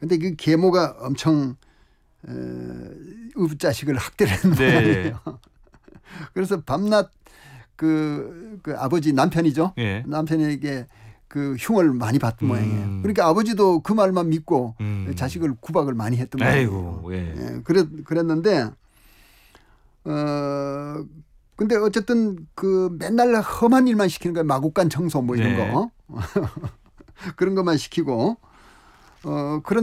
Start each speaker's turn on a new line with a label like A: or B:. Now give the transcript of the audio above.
A: 근데 그 계모가 엄청 자식을 학대를 했는
B: 네.
A: 모양이에요. 그래서 밤낮 그 아버지 남편이죠.
B: 예.
A: 남편에게 그 흉을 많이 받던 모양이에요. 그러니까 아버지도 그 말만 믿고 자식을 구박을 많이 했던 모양이에요.
B: 아이고, 예.
A: 예, 그랬는데 근데 어쨌든 그 맨날 험한 일만 시키는 거예요. 마구간 청소 뭐 이런
B: 네.
A: 거. 그런 것만 시키고 그런